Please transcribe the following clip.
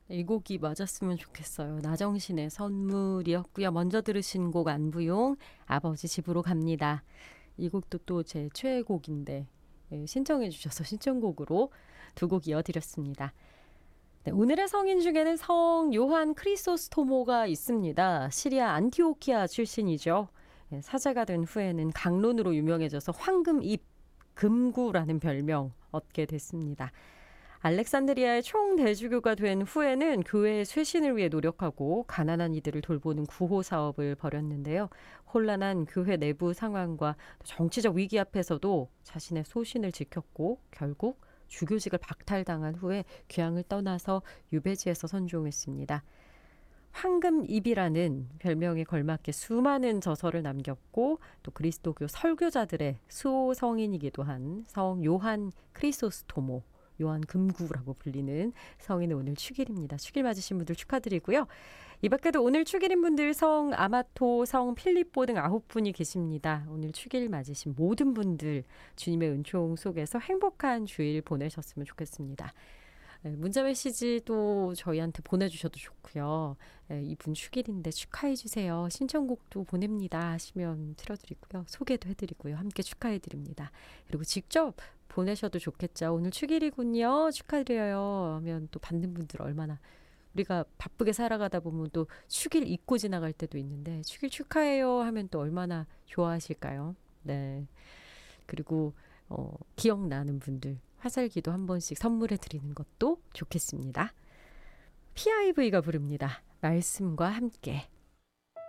이 곡이 맞았으면 좋겠어요. 나정신의 선물이었고요. 먼저 들으신 곡 안부용 아버지 집으로 갑니다. 이 곡도 또 제 최애곡인데 신청해 주셔서 신청곡으로 두 곡 이어드렸습니다. 네, 오늘의 성인 중에는 성 요한 크리소스토모가 있습니다. 시리아 안티오키아 출신이죠. 사제가 된 후에는 강론으로 유명해져서 황금입 금구라는 별명 얻게 됐습니다. 알렉산드리아의 총대주교가 된 후에는 교회의 쇄신을 위해 노력하고 가난한 이들을 돌보는 구호 사업을 벌였는데요. 혼란한 교회 내부 상황과 정치적 위기 앞에서도 자신의 소신을 지켰고 결국 주교직을 박탈당한 후에 귀향을 떠나서 유배지에서 선종했습니다. 황금입이라는 별명에 걸맞게 수많은 저서를 남겼고 또 그리스도교 설교자들의 수호성인이기도 한 성 요한 크리소스토모, 요한 금구라고 불리는 성인의 오늘 축일입니다. 축일 맞으신 분들 축하드리고요. 이 밖에도 오늘 축일인 분들 성 아마토, 성 필립보 등 9분이 계십니다. 오늘 축일 맞으신 모든 분들 주님의 은총 속에서 행복한 주일 보내셨으면 좋겠습니다. 문자 메시지 또 저희한테 보내주셔도 좋고요. 이분 축일인데 축하해주세요. 신청곡도 보냅니다 하시면 틀어드리고요. 소개도 해드리고요. 함께 축하해드립니다. 그리고 직접 보내셔도 좋겠죠. 오늘 축일이군요. 축하드려요. 하면 또 받는 분들 얼마나 우리가 바쁘게 살아가다 보면 또 축일 잊고 지나갈 때도 있는데 축일 축하해요 하면 또 얼마나 좋아하실까요? 네. 그리고 기억나는 분들 화살기도 한 번씩 선물해 드리는 것도 좋겠습니다. PIV가 부릅니다. 말씀과 함께.